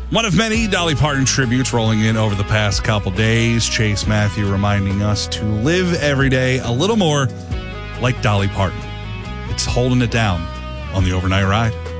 One of many Dolly Parton tributes rolling in over the past couple days. Chase Matthew reminding us to live every day a little more like Dolly Parton. It's holding it down on the overnight ride.